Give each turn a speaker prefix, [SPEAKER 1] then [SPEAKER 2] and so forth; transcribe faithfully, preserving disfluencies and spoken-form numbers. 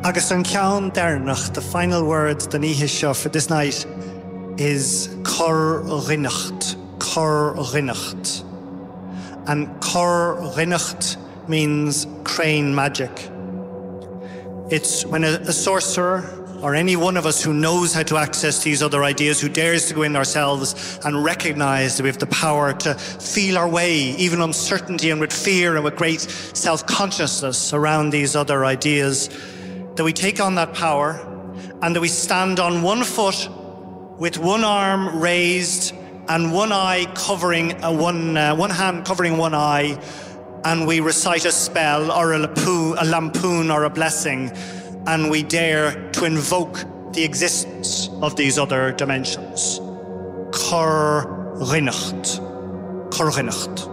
[SPEAKER 1] Agus an ceann dernach, the final word den ihe seo for this night is cor rinnacht, cor rinnacht. And cor rinnacht means crane magic. It's when a, a sorcerer or any one of us who knows how to access these other ideas, who dares to go in ourselves and recognize that we have the power to feel our way, even uncertainty and with fear and with great self-consciousness around these other ideas, that we take on that power and that we stand on one foot with one arm raised and one eye covering a one, uh, one hand covering one eye, and we recite a spell or a lampoon, a lampoon or a blessing, and we dare to invoke the existence of these other dimensions. Cor rinnacht. Cor rinnacht.